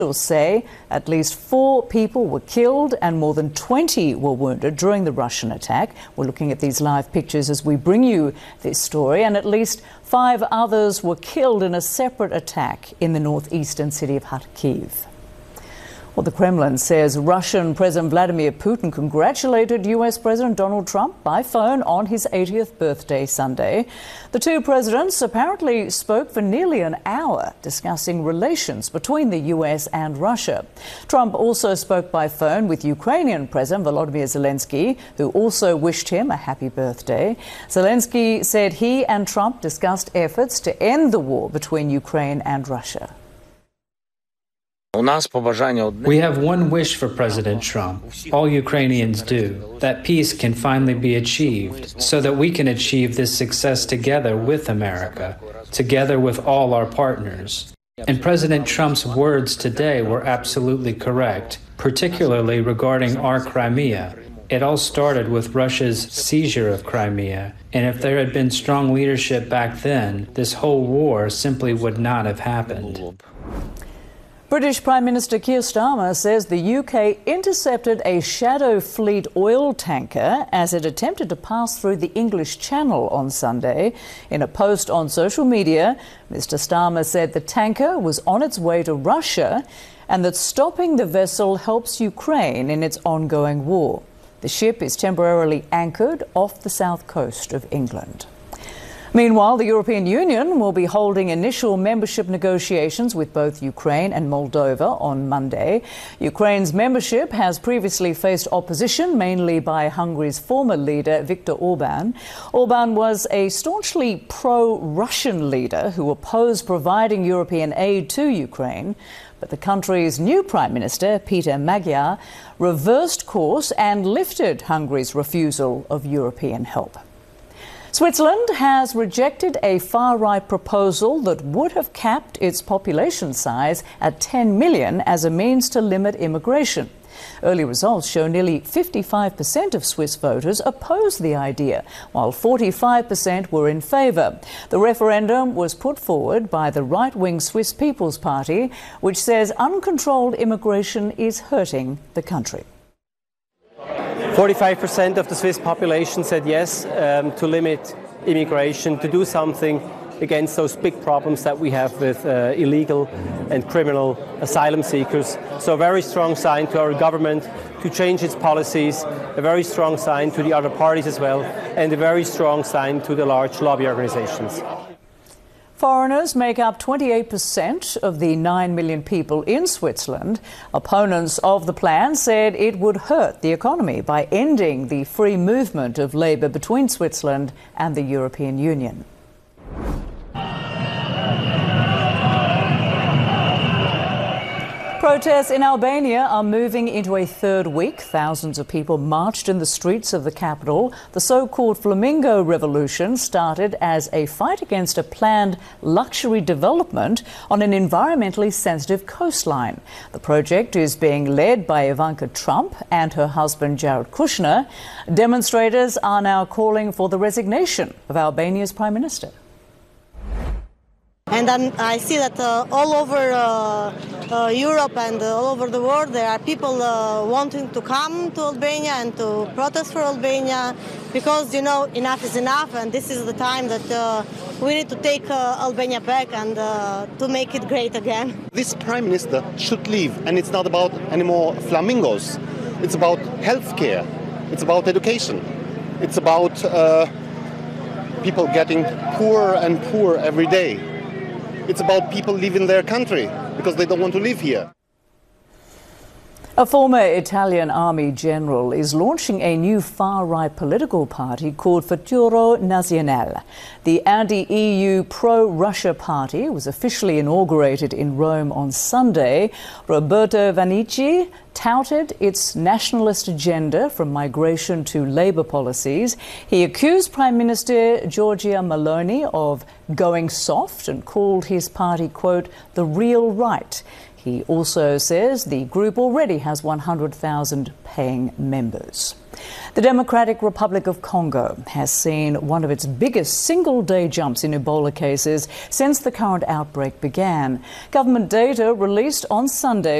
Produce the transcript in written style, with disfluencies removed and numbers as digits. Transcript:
say at least 4 people were killed and more than 20 were wounded during the Russian attack. We're looking at these live pictures as we bring you this story, and at least 5 others were killed in a separate attack in the northeastern city of Kharkiv. Well, the Kremlin says Russian President Vladimir Putin congratulated US President Donald Trump by phone on his 80th birthday Sunday. The two presidents apparently spoke for nearly an hour discussing relations between the US and Russia. Trump also spoke by phone with Ukrainian President Volodymyr Zelensky, who also wished him a happy birthday. Zelensky said he and Trump discussed efforts to end the war between Ukraine and Russia. We have one wish for President Trump. All Ukrainians do. That peace can finally be achieved so that we can achieve this success together with America, together with all our partners. And President Trump's words today were absolutely correct, particularly regarding our Crimea. It all started with Russia's seizure of Crimea, and if there had been strong leadership back then, this whole war simply would not have happened. British Prime Minister Keir Starmer says the UK intercepted a Shadow Fleet oil tanker as it attempted to pass through the English Channel on Sunday. In a post on social media, Mr. Starmer said the tanker was on its way to Russia and that stopping the vessel helps Ukraine in its ongoing war. The ship is temporarily anchored off the south coast of England. Meanwhile, the European Union will be holding initial membership negotiations with both Ukraine and Moldova on Monday. Ukraine's membership has previously faced opposition, mainly by Hungary's former leader, Viktor Orban. Orban was a staunchly pro-Russian leader who opposed providing European aid to Ukraine. But the country's new Prime Minister, Peter Magyar, reversed course and lifted Hungary's refusal of European help. Switzerland has rejected a far-right proposal that would have capped its population size at 10 million as a means to limit immigration. Early results show nearly 55% of Swiss voters oppose the idea, while 45% were in favour. The referendum was put forward by the right-wing Swiss People's Party, which says uncontrolled immigration is hurting the country. 45% of the Swiss population said yes to limit immigration, to do something against those big problems that we have with illegal and criminal asylum seekers. So a very strong sign to our government to change its policies, a very strong sign to the other parties as well, and a very strong sign to the large lobby organizations. Foreigners make up 28% of the 9 million people in Switzerland. Opponents of the plan said it would hurt the economy by ending the free movement of labour between Switzerland and the European Union. Protests in Albania are moving into a third week. Thousands of people marched in the streets of the capital. The so-called Flamingo Revolution started as a fight against a planned luxury development on an environmentally sensitive coastline. The project is being led by Ivanka Trump and her husband Jared Kushner. Demonstrators are now calling for the resignation of Albania's Prime Minister. And I see that all over Europe and all over the world there are people wanting to come to Albania and to protest for Albania because, you know, enough is enough, and this is the time that we need to take Albania back and to make it great again. This Prime Minister should leave, and it's not about anymore flamingos. It's about healthcare. It's about education. It's about people getting poorer and poorer every day. It's about people leaving their country because they don't want to live here. A former Italian army general is launching a new far-right political party called Futuro Nazionale. The anti-EU pro-Russia party was officially inaugurated in Rome on Sunday. Roberto Vanici touted its nationalist agenda from migration to labour policies. He accused Prime Minister Giorgia Meloni of going soft and called his party, quote, the real right. He also says the group already has 100,000 paying members. The Democratic Republic of Congo has seen one of its biggest single-day jumps in Ebola cases since the current outbreak began. Government data released on Sunday